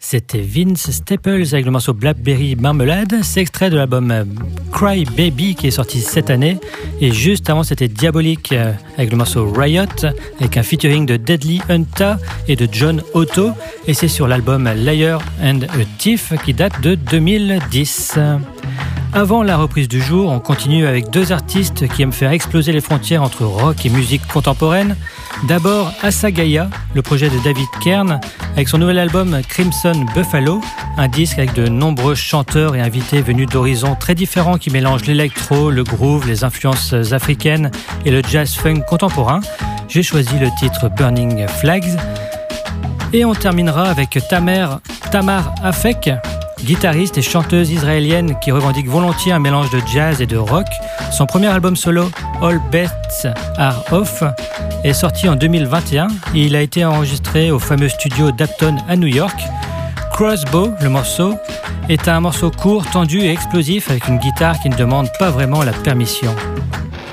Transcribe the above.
C'était Vince Staples avec le morceau Blackberry Marmalade. C'est extrait de l'album Cry Baby qui est sorti cette année. Et juste avant, c'était Diabolique avec le morceau Riot, avec un featuring de Deadly Hunta et de John Otto. Et c'est sur l'album Liar and a Thief qui date de 2010. Avant la reprise du jour, on continue avec deux artistes qui aiment faire exploser les frontières entre rock et musique contemporaine. D'abord, Asagaya, le projet de David Kern, avec son nouvel album Crimson Buffalo, un disque avec de nombreux chanteurs et invités venus d'horizons très différents qui mélangent l'électro, le groove, les influences africaines et le jazz funk contemporain. J'ai choisi le titre Burning Flags. Et on terminera avec Tamar Afek, guitariste et chanteuse israélienne qui revendique volontiers un mélange de jazz et de rock. Son premier album solo, All Bets Are Off, est sorti en 2021 et il a été enregistré au fameux studio d'Upton à New York. Crossbow, le morceau, est un morceau court, tendu et explosif avec une guitare qui ne demande pas vraiment la permission.